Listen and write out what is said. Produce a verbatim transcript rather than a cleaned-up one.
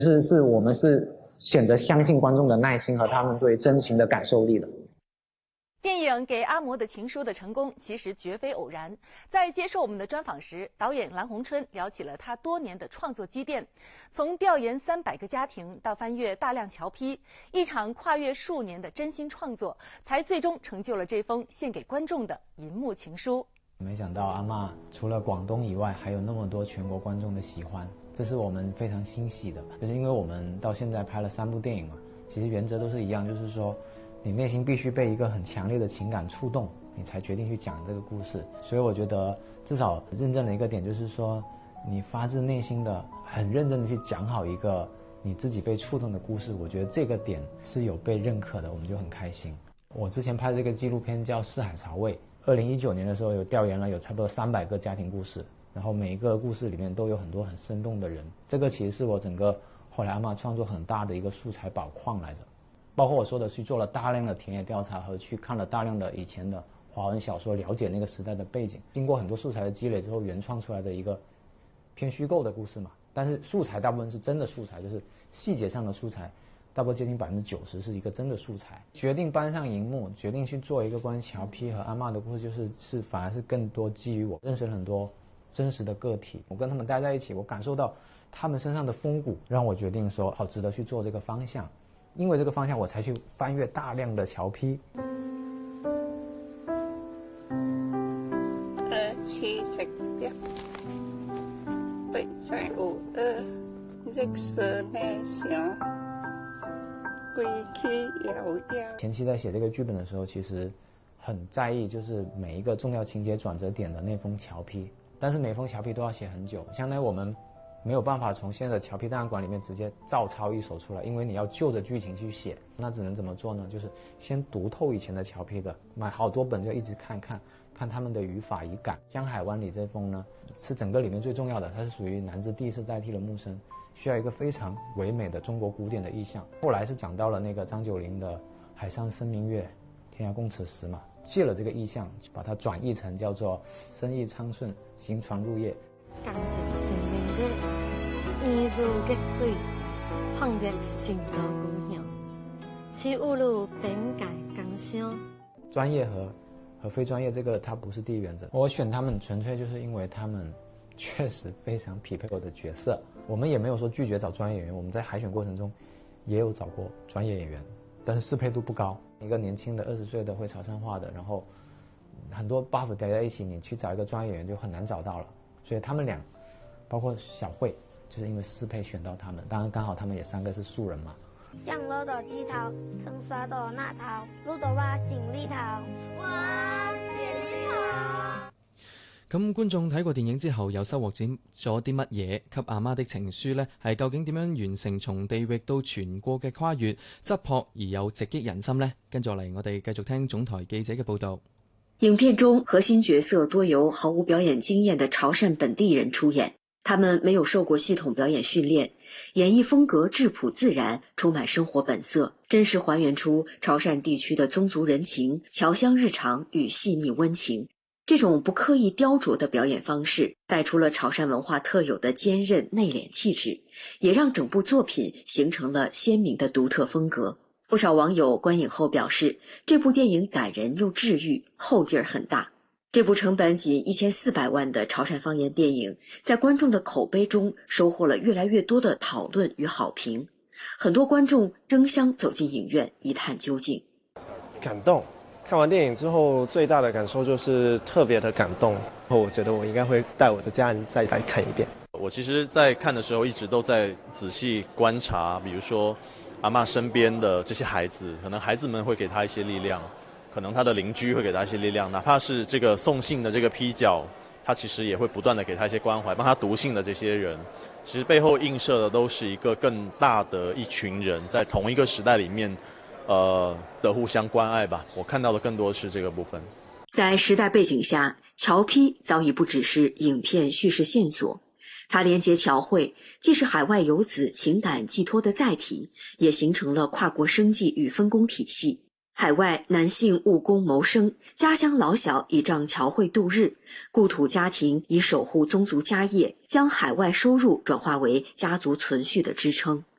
是是我们是选择相信观众的耐心和他们对真情的感受力的。 电影《给阿嬷的情书》的成功其实绝非偶然。在接受我们的专访时，导演蓝洪春聊起了他多年的创作积淀，从调研三百个家庭到翻阅大量侨批，一场跨越数年的真心创作，才最终成就了这封献给观众的银幕情书。 没想到阿嬷除了广东以外，还有那么多全国观众的喜欢，这是我们非常欣喜的。就是因为我们到现在拍了三部电影嘛，其实原则都是一样，就是说你内心必须被一个很强烈的情感触动，你才决定去讲这个故事。所以我觉得至少认证的一个点就是说，你发自内心的很认真的去讲好一个你自己被触动的故事，我觉得这个点是有被认可的，我们就很开心。我之前拍的这个纪录片叫《四海潮味》，二零一九年的时候有调研了有差不多三百个家庭故事，然后每一个故事里面都有很多很生动的人，这个其实是我整个后来阿嬷创作很大的一个素材宝矿来着。包括我说的去做了大量的田野调查和去看了大量的以前的华文小说，了解那个时代的背景，经过很多素材的积累之后原创出来的一个偏虚构的故事嘛。但是素材大部分是真的素材，就是细节上的素材大部分接近百分之九十是一个真的素材。决定搬上荧幕，决定去做一个关于侨批和阿嬷的故事，就是是反而是更多基于我认识了很多真实的个体，我跟他们待在一起，我感受到他们身上的风骨，让我决定说好值得去做这个方向。因为这个方向我才去翻阅大量的侨批。 呃，七十一，被在有的热色内向，归去遥遥。 前期在写这个剧本的时候，其实很在意就是每一个重要情节转折点的那封侨批，但是每封侨批都要写很久，相当于我们没有办法从现在的侨批档案馆里面直接照抄一手出来，因为你要就着剧情去写，那只能怎么做呢？就是先读透以前的侨批的，买好多本就一直看看看他们的语法语感。江海湾里这封呢是整个里面最重要的，它是属于南字第是代替了木声，需要一个非常唯美的中国古典的意象。后来是讲到了那个张九龄的海上生明月，天涯共此时嘛，借了这个意象把它转译成叫做生意昌顺，行船入夜。 感谢生明月，烟如激水，碰着成道姑娘，起乌路本改刚香。 专业和和非专业这个它不是第一原则，我选他们纯粹就是因为他们确实非常匹配我的角色。我们也没有说拒绝找专业演员，我们在海选过程中也有找过专业演员，但是适配度不高。一个年轻的二十岁的会潮汕话的，然后很多 buff 叠在一起，你去找一个专业演员就很难找到了。所以他们俩包括小慧就是因为适配选到他们，当然刚好他们也三个是素人嘛。 上攞到枝頭，曾刷到那頭，攞到我成呢頭，我成呢頭。咁觀眾睇過電影之後，有收穫咗啲乜嘢？給阿媽的情書呢，係究竟點樣完成從地域到全國嘅跨越，質樸而又直擊人心呢？跟住嚟，我哋繼續聽總台記者嘅報導。 影片中核心角色多由毫无表演经验的潮汕本地人出演，他们没有受过系统表演训练，演绎风格质朴自然，充满生活本色，真实还原出潮汕地区的宗族人情、侨乡日常与细腻温情。这种不刻意雕琢的表演方式，带出了潮汕文化特有的坚韧内敛气质，也让整部作品形成了鲜明的独特风格。不少网友观影后表示，这部电影感人又治愈，后劲儿很大。这部成本仅一千四百万的潮汕方言电影，在观众的口碑中收获了越来越多的讨论与好评，很多观众争相走进影院一探究竟。 感动，看完电影之后最大的感受就是特别的感动，我觉得我应该会带我的家人再来看一遍。 我其实在看的时候一直都在仔细观察，比如说阿嬷身边的这些孩子，可能孩子们会给他一些力量，可能他的邻居会给他一些力量，哪怕是这个送信的这个批角，他其实也会不断的给他一些关怀，帮他读信的这些人，其实背后映射的都是一个更大的一群人在同一个时代里面呃的互相关爱吧。我看到的更多是这个部分。 在时代背景下，侨批早已不只是影片叙事线索，它连接侨汇，既是海外游子情感寄托的载体，也形成了跨国生计与分工体系。 海外男性务工谋生，家乡老小倚仗侨汇度日，故土家庭以守护宗族家业，将海外收入转化为家族存续的支撑。